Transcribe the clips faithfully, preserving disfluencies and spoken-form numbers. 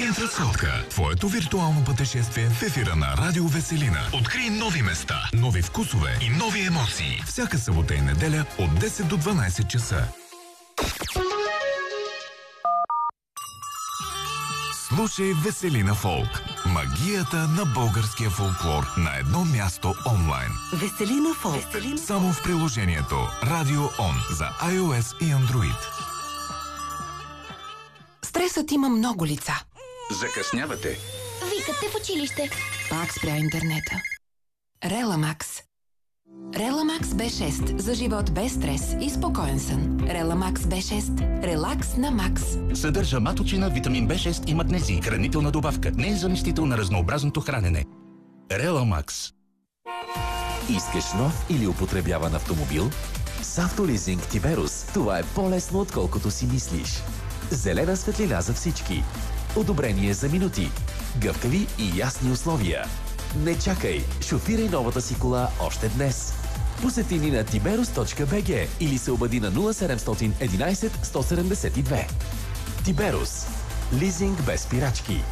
Уикенд разходка. Твоето виртуално пътешествие в ефира на Радио Веселина. Открий нови места, нови вкусове и нови емоции. Всяка събота и неделя от десет до дванайсет часа. Слушай Веселина Фолк. Магията на българския фолклор на едно място онлайн. Веселина Фолк. Веселина. Само в приложението Радио Он за iOS и Android. Стресът има много лица. Закъснявате. Викате в училище. Пак спря интернета. Реламакс. Реламакс Б шест за живот без стрес и спокоен сън. Реламакс Б шест. Релакс на макс. Съдържа маточина, витамин Б шест и магнезий. Хранителна добавка. Не е заместител на разнообразното хранене. Реламакс. Искаш нов или употребяван автомобил? С Автолизинг Тиберус това е по-лесно, отколкото си мислиш. Зелена светлина за всички. Одобрение за минути. Гъвкави и ясни условия. Не чакай! Шофирай новата си кола още днес. Посети ни на тиберус точка би джи или се обади на нула седемстотин единайсет сто седемдесет и две. Тиберус. Лизинг без спирачки.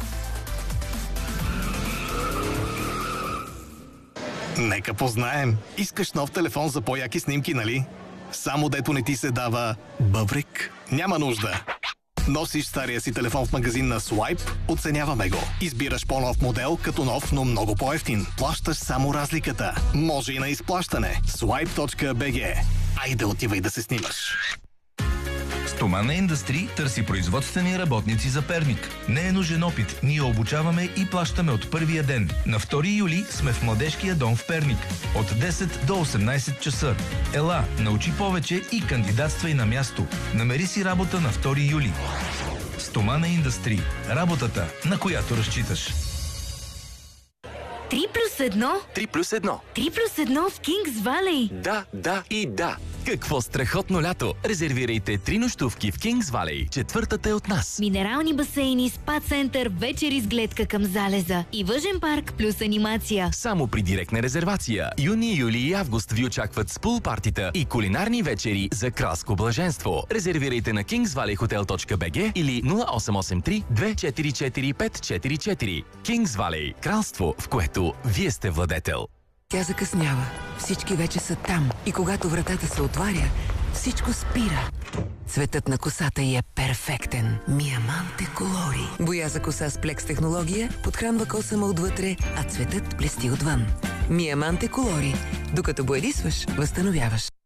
Нека познаем. Искаш нов телефон за по-яки снимки, нали? Само дето не ти се дава бъбрик? Няма нужда. Носиш стария си телефон в магазин на Swipe, оценяваме го. Избираш по-нов модел, като нов, но много по-евтин. Плащаш само разликата. Може и на изплащане. Swipe точка би джи. Айде отивай да се снимаш. Стомана Индъстри търси производствени работници за Перник. Не е нужен опит. Ние обучаваме и плащаме от първия ден. На втори юли сме в Младежкия дом в Перник. От десет до осемнайсет часа. Ела, научи повече и кандидатствай на място. Намери си работа на втори юли. Стомана Индъстри. Работата, на която разчиташ. Три плюс едно? Три плюс едно. Три плюс едно в Кингс Валей. Да, да и да. Какво страхотно лято! Резервирайте три нощувки в Кингс Валей. Четвъртата е от нас. Минерални басейни, спа център, вечери с гледка към залеза и въжен парк плюс анимация. Само при директна резервация. Юни, юли и август ви очакват спул партита и кулинарни вечери за кралско блаженство. Резервирайте на кингс валей хотел точка би джи или нула осем осем три две четири четири пет четири четири. Кингс Валей. Кралство, в което вие сте владетел. Тя закъснява. Всички вече са там. И когато вратата се отваря, всичко спира. Цветът на косата й е перфектен. Миаманте Колори. Боя за коса с плекс технология подхранва косама отвътре, а цветът блести отвън. Миаманте Колори. Докато боядисваш, възстановяваш.